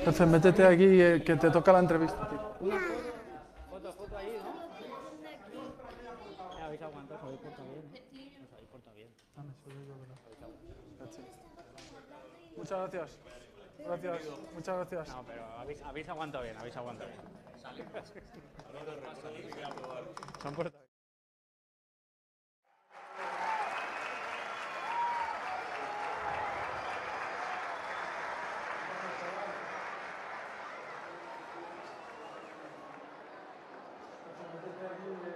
Entonces, métete aquí que te toca la entrevista, tío. Foto ahí, ¿no? Habéis aguantado, os habéis portado bien, ¿eh? Os habéis portado bien. Muchas gracias. Gracias, muchas gracias. No, pero habéis aguantado bien, habéis aguantado bien. Son portado bien. Métete aquí,